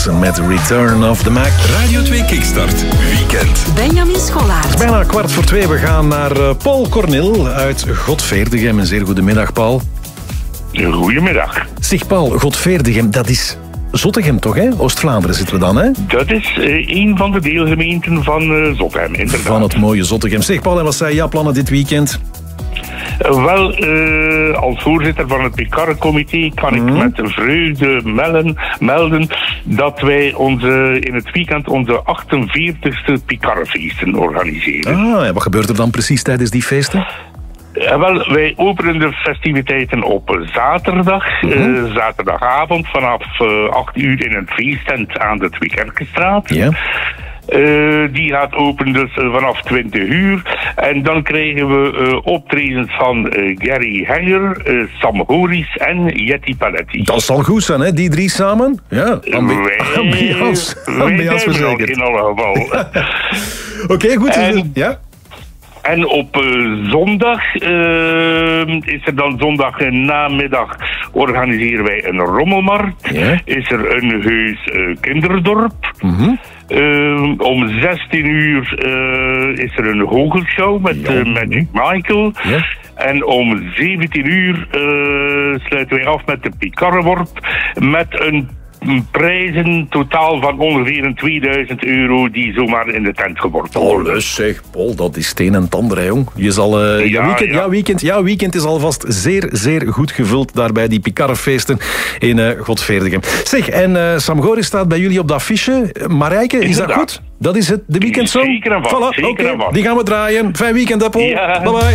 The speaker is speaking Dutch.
Wilson met Return of the Mac. Radio 2 Kickstart. Weekend. Benjamin Scholaert. Bijna 1:15. We gaan naar Paul Cornil uit Godveerdegem. Een zeer goede middag, Paul. Goedemiddag. Zeg, Paul, Godveerdegem, dat is Zottegem toch, hè? Oost-Vlaanderen zitten we dan, hè? Dat is een van de deelgemeenten van Zottegem, inderdaad. Van het mooie Zottegem. Zeg, Paul, en wat zijn jouw plannen dit weekend? Wel, als voorzitter van het Picarre-comité kan ik met vreugde melden dat wij in het weekend onze 48e Picarre-feesten organiseren. Ah, en wat gebeurt er dan precies tijdens die feesten? Wel, wij openen de festiviteiten op zaterdag. Zaterdagavond vanaf 8 uur in een feesttent aan de Tweekerkenstraat. Ja. Die gaat open dus vanaf 20 uur. En dan krijgen we optredens van Gary Henger, Sam Horis en Jetty Paletti. Dat zal goed zijn, hè? Die drie samen? Ja, ambiance verzekerd. In alle geval. Oké, goed. En- Ja? En op zondag is er dan zondag namiddag organiseren wij een rommelmarkt. Ja. Is er een heus kinderdorp. Om 16 uur is er een hogelshow met Magic Michael. Ja. En om 17 uur sluiten wij af met de Picarreworp met een prijzen totaal van ongeveer €2000 die zomaar in de tent geworpen worden. Oh, zeg, Paul, dat is steen en tanden, hè, jong. Je zal, jouw weekend is alvast zeer, zeer goed gevuld daar bij die Picarrefeesten in Godveerdegem. Zeg, en Sam Goris staat bij jullie op dat affiche. Marijke, is dat Inderdaad. goed? Dat is het, de weekendsong? Zeker en vast, Voilà, zeker en oké, vast. die gaan we draaien. Fijn weekend, hè, Paul. Ja. Bye-bye.